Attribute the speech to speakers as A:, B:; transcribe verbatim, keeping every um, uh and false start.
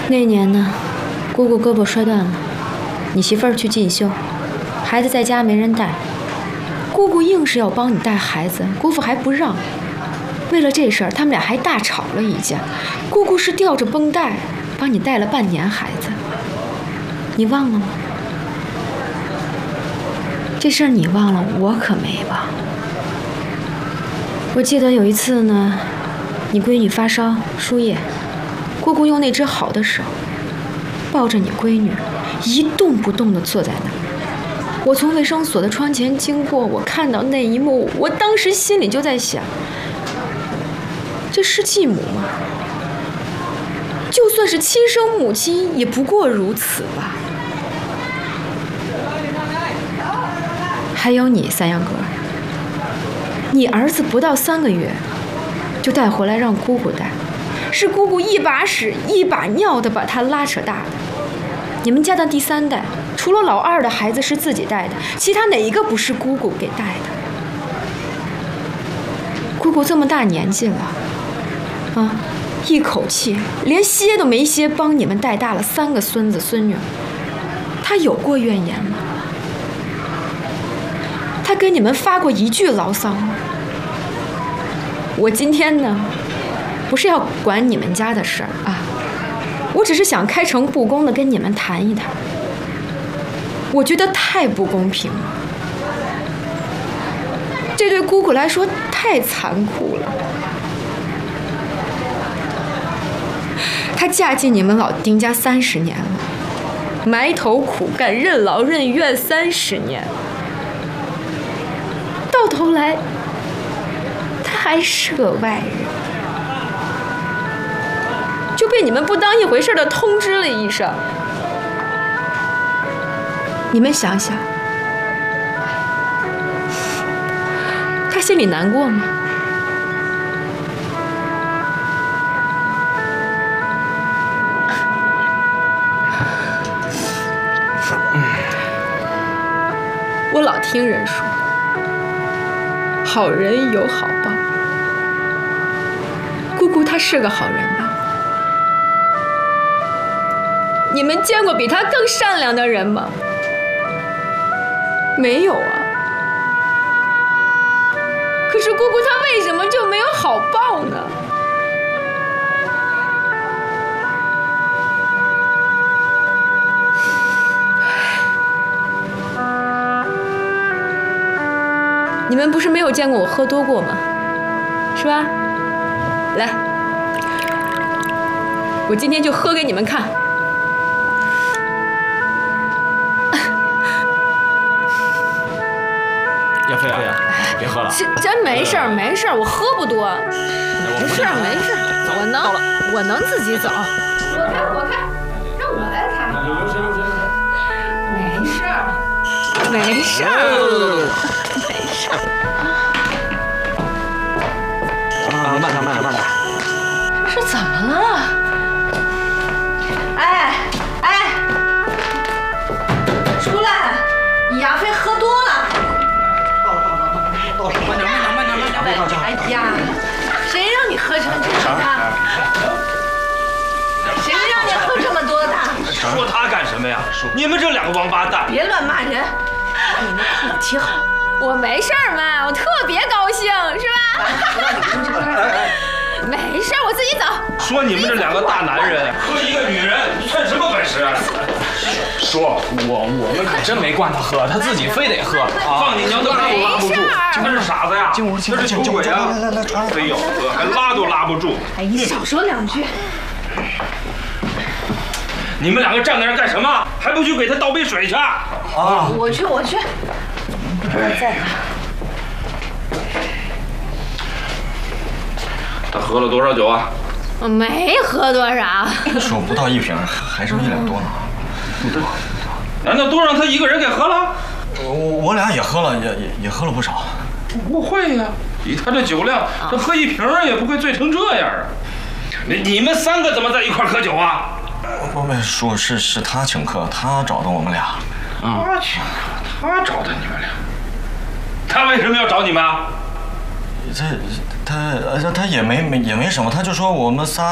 A: 那年呢，姑姑胳膊摔断了，你媳妇儿去进修，孩子在家没人带，姑姑硬是要帮你带孩子，姑父还不让。为了这事儿，他们俩还大吵了一架。姑姑是吊着绷带帮你带了半年孩子，你忘了吗？这事儿你忘了，我可没忘。我记得有一次呢，你闺女发烧输液，姑姑用那只好的手抱着你闺女，一动不动地坐在那儿。我从卫生所的窗前经过，我看到那一幕，我当时心里就在想，这是继母吗？就算是亲生母亲，也不过如此吧。还有你三阳哥，你儿子不到三个月就带回来让姑姑带，是姑姑一把屎一把尿的把他拉扯大的。你们家的第三代，除了老二的孩子是自己带的，其他哪一个不是姑姑给带的？姑姑这么大年纪了，啊，一口气连歇都没歇，帮你们带大了三个孙子孙女，她有过怨言吗？她跟你们发过一句牢骚吗？我今天呢，不是要管你们家的事儿啊，我只是想开诚布公的跟你们谈一谈。我觉得太不公平了，这对姑姑来说太残酷了。她嫁进你们老丁家三十年了，埋头苦干，任劳任怨三十年，到头来她还是个外人，就被你们不当一回事的通知了一声。你们想想，他心里难过吗？我老听人说，好人有好报。姑姑她是个好人吧？你们见过比她更善良的人吗？没有啊。可是姑姑她为什么就没有好报呢？你们不是没有见过我喝多过吗？是吧？来，我今天就喝给你们看。
B: 亚飞啊，别喝了。
A: 这真没事儿，没事儿，我喝不多。没事儿，没事儿，我能，我能自己走。我开，我开，让我来开。没事儿，没事儿，没事儿。
B: 啊，慢点，慢点，慢点。
A: 这是怎么了？哎哎，出来！你亚飞喝多了。
B: 慢点，慢点，慢点，慢点！
A: 哎呀，谁让你喝成这样的？谁让你喝这么多的？
C: 说他干什么呀？你们这两个王八蛋！
A: 别乱骂人，把你那裤子提好。我没事儿嘛，我特别高兴，是吧？没事儿，我自己走。
C: 说你们这两个大男人喝一个女人，算什么本事？说
B: 我我们可真没惯他喝，他自己非得喝。
C: 放你娘的拉都拉不住，他是傻子呀？他是酒鬼呀！非要喝，还拉都拉不住。
A: 哎，你少说两句。
C: 你们两个站在那儿干什么？还不去给他倒杯水去？
B: 啊！
A: 我去，我去。我在哪？
C: 他喝了多少酒啊？
A: 我没喝多少。
D: 说不到一瓶，还剩一两多呢。
C: 难道都让他一个人给喝了？
D: 我我俩也喝了，也也也喝了不少。
C: 不会呀，以他这酒量，这喝一瓶也不会醉成这样啊！你你们三个怎么在一块喝酒啊？
D: 不不，说是是他请客，他找的我们俩。
C: 他请客，他找的你们俩。他为什么要找你们啊？
D: 这他呃他也没没也没什么，他就说我们仨